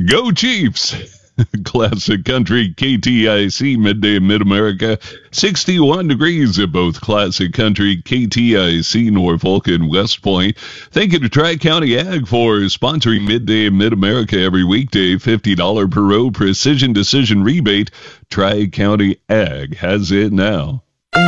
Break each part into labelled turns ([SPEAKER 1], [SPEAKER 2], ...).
[SPEAKER 1] Go Chiefs! Classic Country KTIC Midday Mid-America. 61 degrees at both Classic Country KTIC Norfolk and West Point. Thank you to Tri-County Ag for sponsoring Midday Mid-America every weekday. $50 per row precision decision rebate. Tri-County Ag has it now.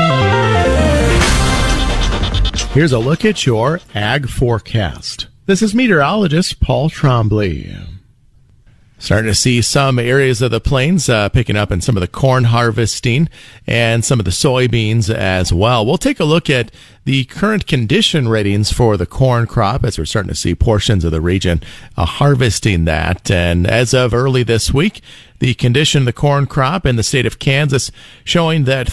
[SPEAKER 2] Here's a look at your ag forecast. This is meteorologist Paul Trombley. Starting to see some areas of the plains picking up in some of the corn harvesting and some of the soybeans as well. We'll take a look at the current condition ratings for the corn crop as we're starting to see portions of the region harvesting that. And as of early this week, the condition of the corn crop in the state of Kansas showing that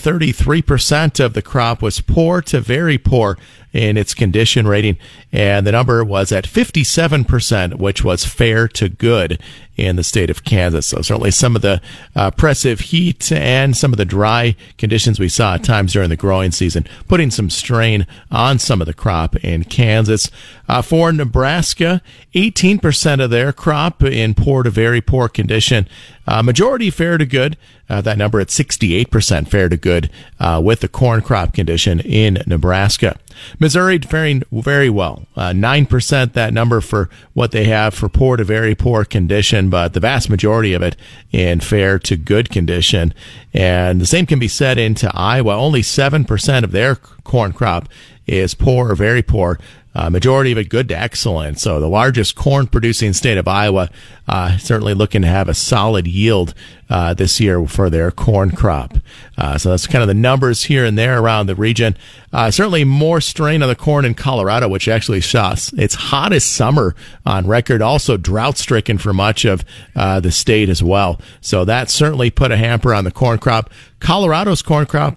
[SPEAKER 2] 33% of the crop was poor to very poor in its condition rating, and the number was at 57%, which was fair to good in the state of Kansas. So certainly some of the oppressive heat and some of the dry conditions we saw at times during the growing season putting some strain on some of the crop in Kansas. For Nebraska, 18% of their crop in poor to very poor condition. Majority fair to good. That number at 68% fair to good with the corn crop condition in Nebraska. Missouri faring very well. 9% that number for what they have for poor to very poor condition, but the vast majority of it in fair to good condition. And the same can be said into Iowa. Only 7% of their corn crop is poor or very poor. Majority of it good to excellent. So the largest corn producing state of Iowa, certainly looking to have a solid yield this year for their corn crop. So that's kind of the numbers here and there around the region. Certainly more strain on the corn in Colorado, which actually shows its hottest summer on record. Also drought stricken for much of the state as well. So that certainly put a hamper on the corn crop. Colorado's corn crop,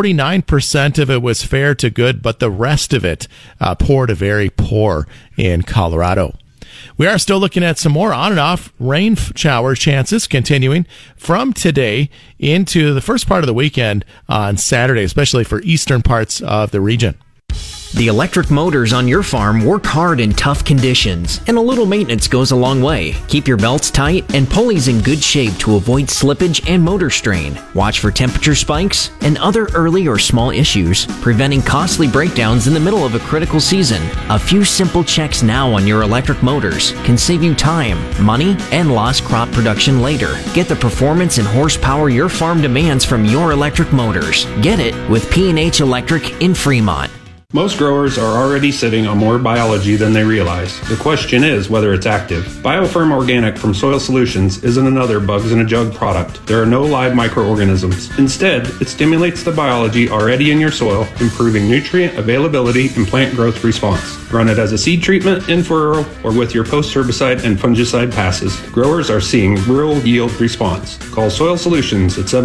[SPEAKER 2] 49% of it was fair to good, but the rest of it poor to very poor in Colorado. We are still looking at some more on and off rain shower chances continuing from today into the first part of the weekend on Saturday, especially for eastern parts of the region.
[SPEAKER 3] The electric motors on your farm work hard in tough conditions, and a little maintenance goes a long way. Keep your belts tight and pulleys in good shape to avoid slippage and motor strain. Watch for temperature spikes and other early or small issues, preventing costly breakdowns in the middle of a critical season. A few simple checks now on your electric motors can save you time, money, and lost crop production later. Get the performance and horsepower your farm demands from your electric motors. Get it with P&H Electric in Fremont.
[SPEAKER 4] Most growers are already sitting on more biology than they realize. The question is whether it's active. BioFirm Organic from Soil Solutions isn't another bugs in a jug product. There are no live microorganisms. Instead, it stimulates the biology already in your soil, improving nutrient availability and plant growth response. Run it as a seed treatment, in furrow, or with your post-herbicide and fungicide passes. Growers are seeing real yield response. Call Soil Solutions at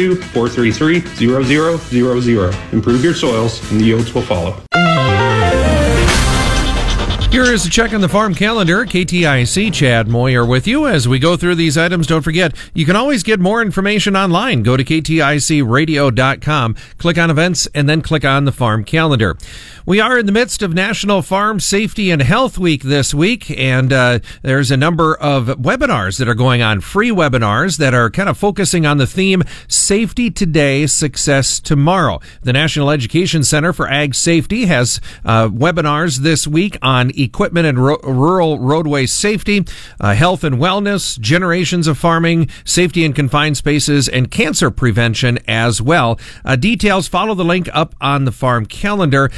[SPEAKER 4] 712-433-0000. Improve your soils and the yields will follow.
[SPEAKER 5] Here is a check on the farm calendar. KTIC Chad Moyer with you as we go through these items. Don't forget, you can always get more information online. Go to kticradio.com, click on events, and then click on the farm calendar. We are in the midst of National Farm Safety and Health Week this week, and there's a number of webinars that are going on, free webinars that are kind of focusing on the theme, Safety Today, Success Tomorrow. The National Education Center for Ag Safety has webinars this week on equipment and rural roadway safety, health and wellness, generations of farming, safety in confined spaces, and cancer prevention as well. Details, follow the link up on the farm calendar,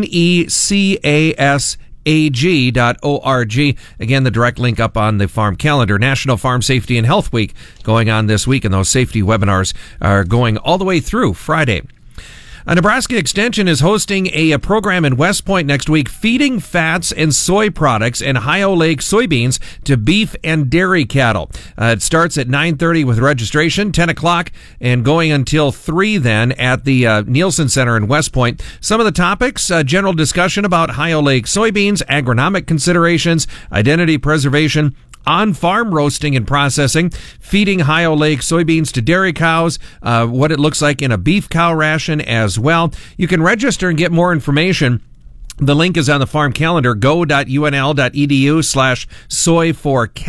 [SPEAKER 5] necasag.org. Again, the direct link up on the farm calendar. National Farm Safety and Health Week going on this week, and those safety webinars are going all the way through Friday. Nebraska Extension is hosting a program in West Point next week, feeding fats and soy products and Ohio Lake soybeans to beef and dairy cattle. It starts at 9:30 with registration, 10 o'clock, and going until 3 then at the Nielsen Center in West Point. Some of the topics, general discussion about Ohio Lake soybeans, agronomic considerations, identity preservation, on-farm roasting and processing, feeding Ohio Lake soybeans to dairy cows, what it looks like in a beef cow ration as well. You can register and get more information. The link is on the farm calendar, go.unl.edu/soy4